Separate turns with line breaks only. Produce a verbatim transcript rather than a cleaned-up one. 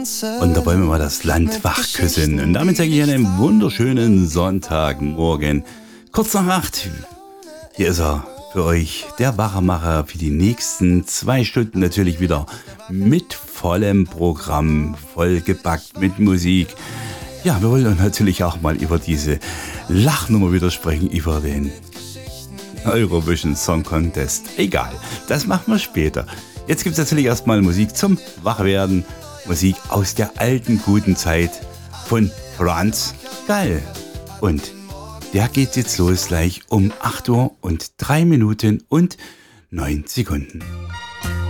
Und da wollen wir mal das Land wach küssen. Und damit sage ich einen wunderschönen Sonntagmorgen. Kurz nach acht. Hier ist er für euch, der Wachmacher, für die nächsten zwei Stunden natürlich wieder mit vollem Programm, vollgepackt mit Musik. Ja, wir wollen natürlich auch mal über diese Lachnummer wieder sprechen, über den Eurovision Song Contest. Egal, das machen wir später. Jetzt gibt es natürlich erstmal Musik zum Wachwerden. Musik aus der alten guten Zeit von Franz Gall. Und der geht jetzt los gleich um acht Uhr und drei Minuten und neun Sekunden.